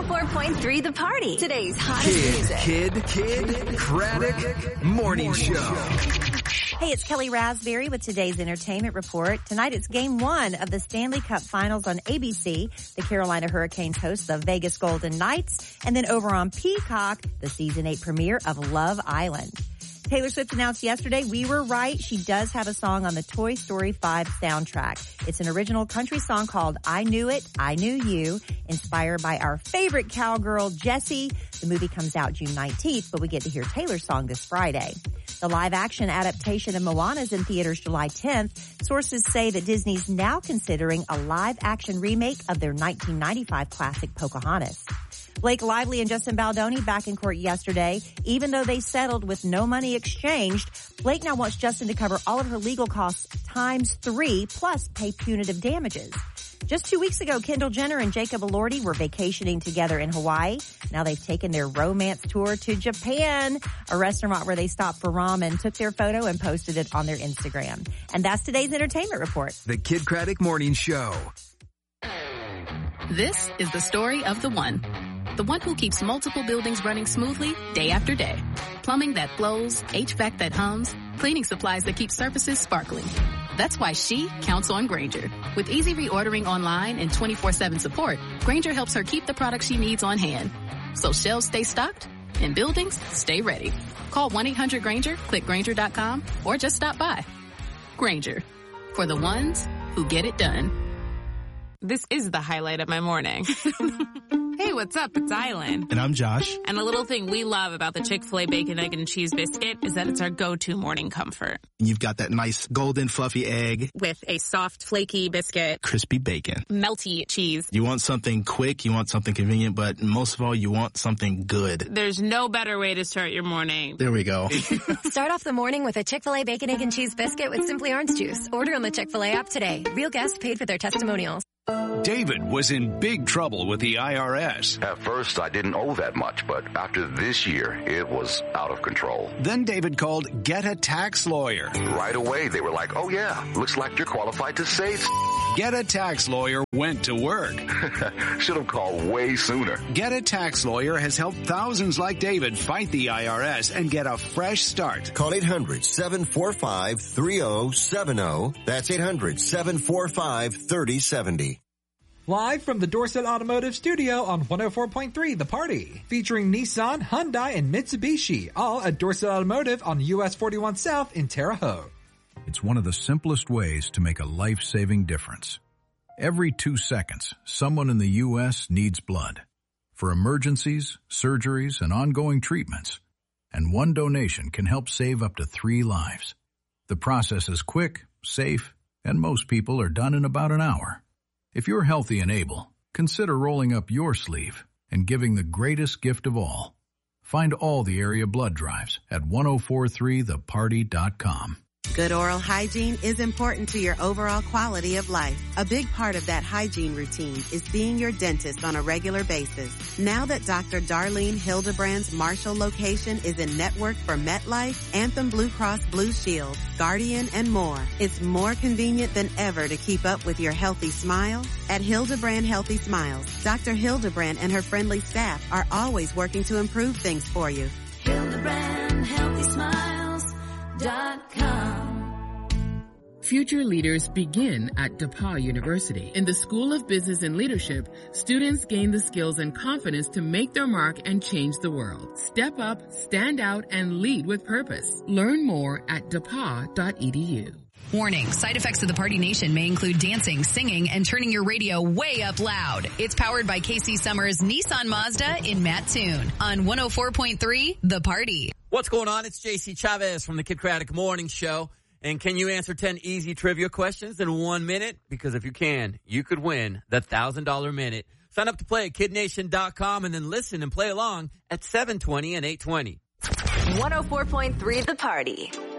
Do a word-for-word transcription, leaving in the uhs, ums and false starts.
four point three The Party. Today's hottest Kid, music. Kid, Kid, Craddock Morning Show. Hey, it's Kelly Raspberry with today's entertainment report. Tonight it's game one of the Stanley Cup Finals on A B C. The Carolina Hurricanes host the Vegas Golden Knights. And then over on Peacock, the season eight premiere of Love Island. Taylor Swift announced yesterday, we were right. She does have a song on the Toy Story five soundtrack. It's an original country song called I Knew It, I Knew You, inspired by our favorite cowgirl, Jessie. The movie comes out June nineteenth, but we get to hear Taylor's song this Friday. The live-action adaptation of Moana is in theaters July tenth. Sources say that Disney's now considering a live-action remake of their nineteen ninety-five classic Pocahontas. Blake Lively and Justin Baldoni back in court yesterday. Even though they settled with no money exchanged, Blake now wants Justin to cover all of her legal costs times three, plus pay punitive damages. Just two weeks ago, Kendall Jenner and Jacob Elordi were vacationing together in Hawaii. Now they've taken their romance tour to Japan, a restaurant where they stopped for ramen, took their photo, and posted it on their Instagram. And that's today's entertainment report. The Kid Craddock Morning Show. This is the story of the one. The one who keeps multiple buildings running smoothly day after day. Plumbing that flows, H V A C that hums, cleaning supplies that keep surfaces sparkling. That's why she counts on Grainger. With easy reordering online and twenty-four seven support, Grainger helps her keep the products she needs on hand. So shelves stay stocked and buildings stay ready. Call one eight hundred Grainger, click Grainger dot com, or just stop by. Grainger. For the ones who get it done. This is the highlight of my morning. Hey, what's up? It's Island. And I'm Josh. And a little thing we love about the Chick-fil-A Bacon, Egg, and Cheese Biscuit is that it's our go-to morning comfort. You've got that nice golden fluffy egg. With a soft, flaky biscuit. Crispy bacon. Melty cheese. You want something quick, you want something convenient, but most of all, you want something good. There's no better way to start your morning. There we go. Start off the morning with a Chick-fil-A Bacon, Egg, and Cheese Biscuit with Simply Orange Juice. Order on the Chick-fil-A app today. Real guests paid for their testimonials. David was in big trouble with the I R S. At first, I didn't owe that much, but after this year, it was out of control. Then David called Get a Tax Lawyer. Right away, they were like, oh yeah, looks like you're qualified to save. Get a Tax Lawyer went to work. Should have called way sooner. Get a Tax Lawyer has helped thousands like David fight the I R S and get a fresh start. Call eight hundred, seven four five, three oh seven oh. That's eight hundred, seven four five, three oh seven oh. Live from the Dorset Automotive Studio on one oh four point three The Party. Featuring Nissan, Hyundai, and Mitsubishi. All at Dorset Automotive on U S forty-one South in Terre Haute. It's one of the simplest ways to make a life-saving difference. Every two seconds, someone in the U S needs blood. For emergencies, surgeries, and ongoing treatments. And one donation can help save up to three lives. The process is quick, safe, and most people are done in about an hour. If you're healthy and able, consider rolling up your sleeve and giving the greatest gift of all. Find all the area blood drives at ten forty-three the party dot com. Good oral hygiene is important to your overall quality of life. A big part of that hygiene routine is seeing your dentist on a regular basis. Now that Doctor Darlene Hildebrand's Marshall location is in network for MetLife, Anthem Blue Cross Blue Shield, Guardian, and more, it's more convenient than ever to keep up with your healthy smile. At Hildebrand Healthy Smiles, Doctor Hildebrand and her friendly staff are always working to improve things for you. Hildebrand Healthy Smiles dot com. Future leaders begin at DePauw University. In the School of Business and Leadership, students gain the skills and confidence to make their mark and change the world. Step up, stand out, and lead with purpose. Learn more at D E P A W dot E D U. Warning, side effects of the Party Nation may include dancing, singing, and turning your radio way up loud. It's powered by K C Summers Nissan Mazda in Mattoon on one oh four point three The Party. What's going on? It's J C Chavez from the Kid Craddock Morning Show. And can you answer ten easy trivia questions in one minute? Because if you can, you could win the one thousand dollars minute. Sign up to play at kid nation dot com and then listen and play along at seven twenty and eight twenty. one oh four point three The Party.